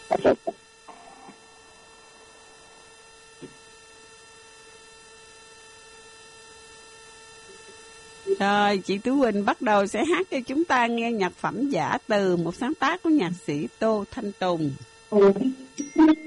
Rồi, chị Tú Quỳnh bắt đầu sẽ hát cho chúng ta nghe nhạc phẩm Giả Từ, một sáng tác của nhạc sĩ Tô Thanh Tùng.